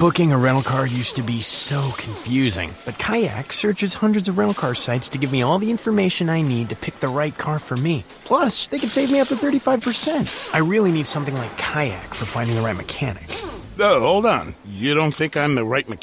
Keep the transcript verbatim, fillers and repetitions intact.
Booking a rental car used to be so confusing, but Kayak searches hundreds of rental car sites to give me all the information I need to pick the right car for me. Plus, they can save me up to thirty-five percent. I really need something like Kayak for finding the right mechanic. Oh, hold on. You don't think I'm the right mechanic?